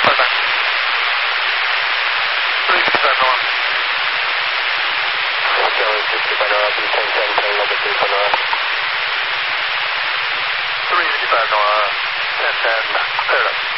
Contact. 355 north. Charlie 65 north, 1010, plane level 35 north. 355 north, 1010, cleared up.